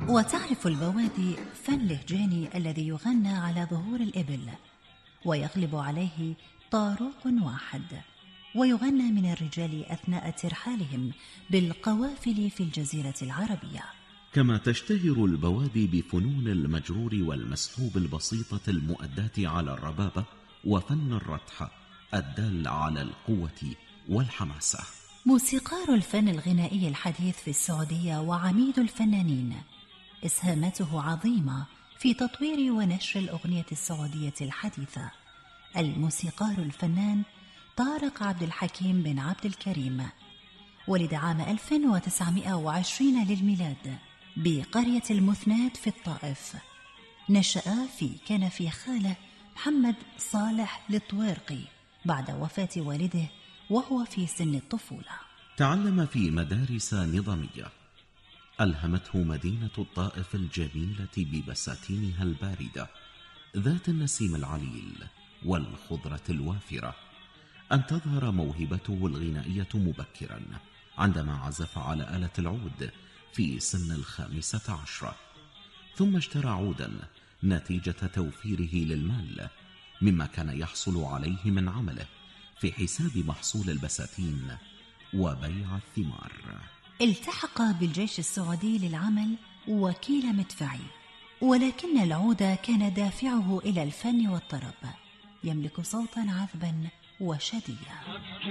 وتعرف البوادي فن لهجاني الذي يغنى على ظهور الإبل، ويغلب عليه طاروق واحد، ويغنى من الرجال أثناء ترحالهم بالقوافل في الجزيرة العربية. كما تشتهر البوادي بفنون المجرور والمسحوب البسيطة المؤداة على الربابة وفن الرتح الدال على القوة والحماسة. موسيقار الفن الغنائي الحديث في السعودية وعميد الفنانين، إسهاماته عظيمة في تطوير ونشر الأغنية السعودية الحديثة، الموسيقار الفنان طارق عبد الحكيم بن عبد الكريم، ولد عام 1920 للميلاد بقرية المثنات في الطائف. نشأ في كنف خاله محمد صالح الطويرقي بعد وفاة والده وهو في سن الطفولة. تعلم في مدارس نظامية ألهمته مدينة الطائف الجميلة ببساتينها الباردة ذات النسيم العليل والخضرة الوافرة أن تظهر موهبته الغنائية مبكرا عندما عزف على آلة العود في سن 15، ثم اشترى عودا نتيجة توفيره للمال مما كان يحصل عليه من عمله في حساب محصول البساتين وبيع الثمار. التحق بالجيش السعودي للعمل وكيل مدفعي، ولكن العود كان دافعه إلى الفن والطرب، يملك صوتا عذبا وشديا.